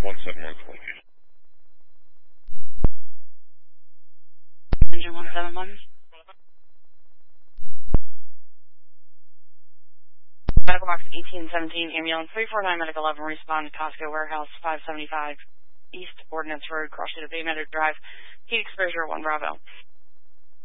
171 Engine 171. Medical box 1817, ambulance 349, medical 11, respond to Costco Warehouse 575 East Ordnance Road, Cross Bay Meadow Drive, heat exposure 1 Bravo.